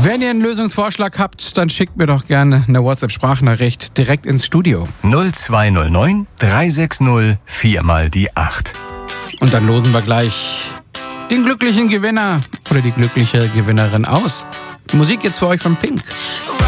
Wenn ihr einen Lösungsvorschlag habt, dann schickt mir doch gerne eine WhatsApp-Sprachnachricht direkt ins Studio. 0209 360 4 mal die 8. Und dann losen wir gleich den glücklichen Gewinner oder die glückliche Gewinnerin aus. Musik jetzt für euch von Pink.